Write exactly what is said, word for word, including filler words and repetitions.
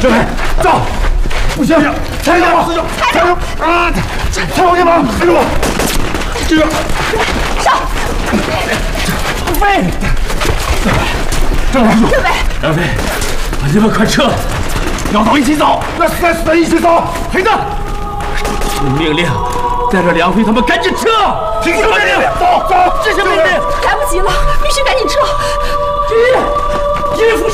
刘备，走！不行，柴勇，师兄，柴勇啊！柴勇，你忙，师傅，这个上！ 飞！郑师傅， 梁飞，你们快撤！ 要走一起走，那死死一起走！ 黑子，听命令，带着梁飞他们赶紧撤！ 听命令，走走， 执行命令！ 来不及了，必须赶紧撤！ 一，一副。